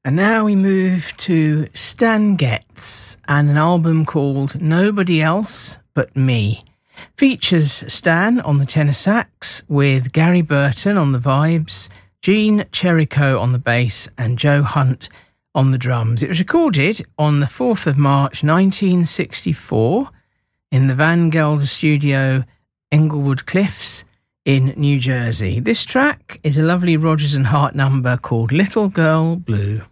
And now we move to Stan Getz and an album called Nobody Else But Me. Features Stan on the tenor sax with Gary Burton on the vibes, Gene Cherico on the bass and Joe Hunt on the drums. It was recorded on the 4th of March 1964 in the Van Gelder studio, Englewood Cliffs in New Jersey. This track is a lovely Rodgers and Hart number called Little Girl Blue.